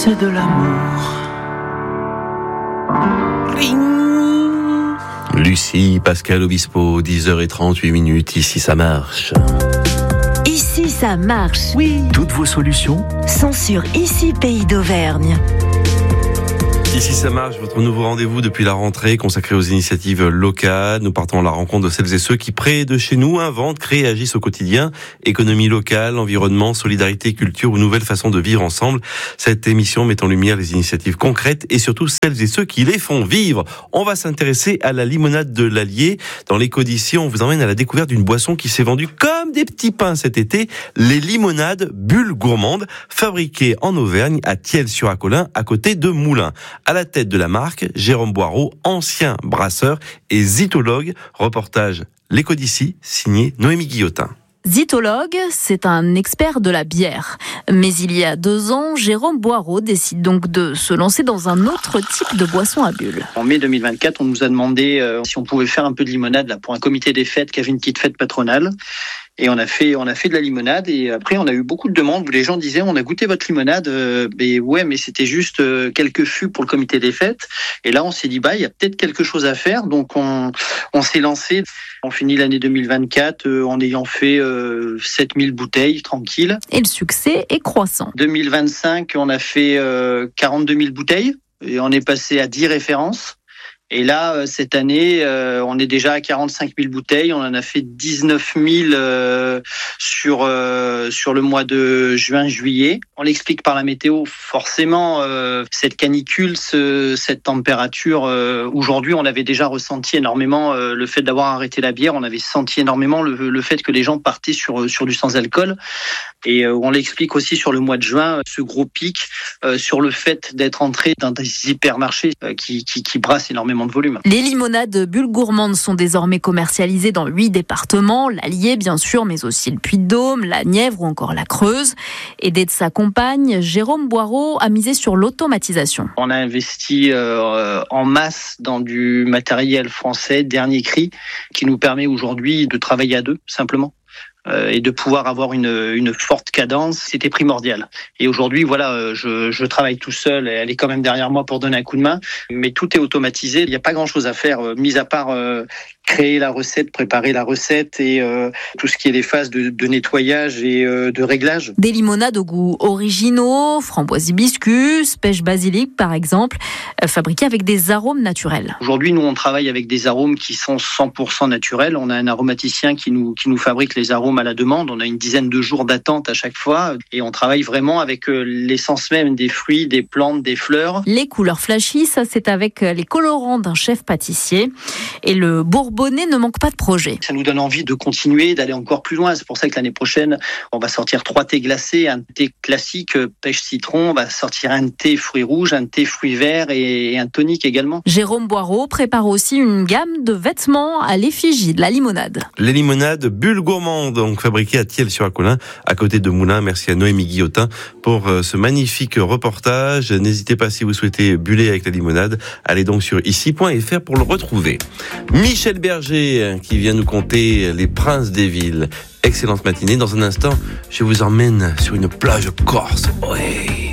c'est de l'amour. Ring. Lucie, Pascal Obispo, 10h38, ici ça marche. Ici ça marche. Oui. Toutes vos solutions sont sur Ici Pays d'Auvergne. Ici ça marche, votre nouveau rendez-vous depuis la rentrée consacré aux initiatives locales. Nous partons à la rencontre de celles et ceux qui, près de chez nous, inventent, créent et agissent au quotidien. Économie locale, environnement, solidarité, culture ou nouvelles façons de vivre ensemble. Cette émission met en lumière les initiatives concrètes et surtout celles et ceux qui les font vivre. On va s'intéresser à la limonade de l'Allier. Dans l'écho d'ici, on vous emmène à la découverte d'une boisson qui s'est vendue comme des petits pains cet été. Les limonades Bulles Gourmandes, fabriquées en Auvergne, à Thiel-sur-Acolin, à côté de Moulins. À la tête de la marque, Jérôme Boireau, ancien brasseur et zytologue. Reportage L'écho d'ici, signé Noémie Guillotin. Zytologue, c'est un expert de la bière. Mais il y a 2 ans, Jérôme Boireau décide donc de se lancer dans un autre type de boisson à bulles. En mai 2024, on nous a demandé si on pouvait faire un peu de limonade là, pour un comité des fêtes qui avait une petite fête patronale. Et on a fait de la limonade et après on a eu beaucoup de demandes où les gens disaient on a goûté votre limonade, mais c'était juste quelques fûts pour le comité des fêtes. Et là on s'est dit il y a peut-être quelque chose à faire, donc on s'est lancé. On finit l'année 2024 en ayant fait 7000 bouteilles tranquille. Et le succès est croissant. 2025 on a fait 42 000 bouteilles et on est passé à 10 références. Et là, cette année, on est déjà à 45 000 bouteilles. On en a fait 19 000 sur le mois de juin-juillet. On l'explique par la météo. Forcément, cette canicule, cette température, aujourd'hui, on avait déjà ressenti énormément le fait d'avoir arrêté la bière. On avait senti énormément le fait que les gens partaient sur du sans-alcool. Et on l'explique aussi sur le mois de juin, ce gros pic sur le fait d'être entré dans des hypermarchés qui brassent énormément de volume. Les limonades Bulles Gourmandes sont désormais commercialisées dans 8 départements, l'Allier bien sûr, mais aussi le Puy-de-Dôme, la Nièvre ou encore la Creuse. Aidé de sa compagne, Jérôme Boireau a misé sur l'automatisation. On a investi en masse dans du matériel français, dernier cri, qui nous permet aujourd'hui de travailler à 2, simplement. Et de pouvoir avoir une forte cadence, c'était primordial. Et aujourd'hui, voilà, je travaille tout seul, et elle est quand même derrière moi pour donner un coup de main, mais tout est automatisé, il n'y a pas grand-chose à faire, mis à part créer la recette, préparer la recette et tout ce qui est les phases de nettoyage et de réglage. Des limonades au goût originaux, framboise hibiscus, pêche basilic par exemple, fabriquées avec des arômes naturels. Aujourd'hui, nous on travaille avec des arômes qui sont 100% naturels. On a un aromaticien qui nous fabrique les arômes à la demande. On a une dizaine de jours d'attente à chaque fois et on travaille vraiment avec l'essence même des fruits, des plantes, des fleurs. Les couleurs flashy, ça c'est avec les colorants d'un chef pâtissier. Et le Bourbonnais ne manque pas de projet. Ça nous donne envie de continuer, d'aller encore plus loin. C'est pour ça que l'année prochaine, on va sortir 3 thés glacés, un thé classique pêche citron, on va sortir un thé fruits rouges, un thé fruits verts et un tonique également. Jérôme Boireau prépare aussi une gamme de vêtements à l'effigie de la limonade. Les limonades Bulles Gourmandes, donc fabriquées à Thiel-sur-Acolin, à côté de Moulins. Merci à Noémie Guillotin pour ce magnifique reportage. N'hésitez pas, si vous souhaitez buller avec la limonade, allez donc sur ici.fr pour le retrouver. Michel Berger qui vient nous conter les princes des villes. Excellente matinée. Dans un instant, je vous emmène sur une plage corse. Ouais.